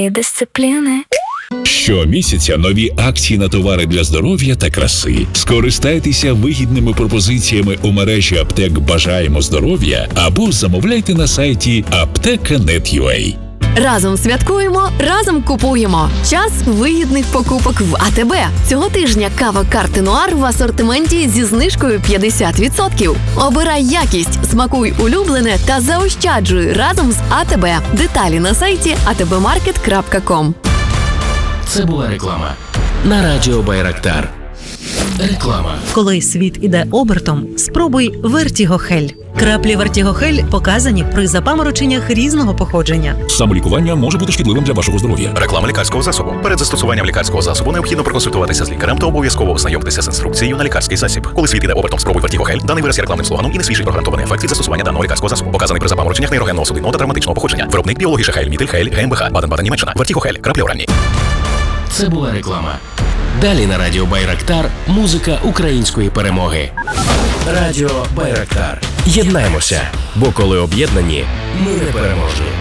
Дисципліни. Щомісяця нові акції на товари для здоров'я та краси. Скористайтеся вигідними пропозиціями у мережі аптек «Бажаємо здоров'я» або замовляйте на сайті apteka.net.ua. Разом святкуємо, разом купуємо. Час вигідних покупок в АТБ. Цього тижня кава «Карти Нуар» в асортименті зі знижкою 50%. Обирай якість, смакуй улюблене та заощаджуй разом з АТБ. Деталі на сайті atbmarket.com. Це була реклама на радіо Байрактар. Реклама. Коли світ іде обертом, спробуй Вертігохель. Краплі Вертігохель показані при запамороченнях різного походження. Самолікування може бути шкідливим для вашого здоров'я. Реклама лікарського засобу. Перед застосуванням лікарського засобу необхідно проконсультуватися з лікарем та обов'язково ознайомитися з інструкцією на лікарський засіб. Коли світ іде обертом, спробуй Вертігохель. Даний вираз є рекламним слоганом і не свідчить про гарантований ефект від застосування даного лікарського засобу. Показаний при запамороченнях нейрогенного судинного та травматичного походження. Виробник біологіша Хейль, Мітель Хейль, ГМБХ, Баден-Баден, Німеччина. Вертігохель. Краплі оранні. Це була реклама. Далі на радіо Байрактар музика української перемоги. Радіо Байрактар. Єднаємося, бо коли об'єднані, ми непереможні.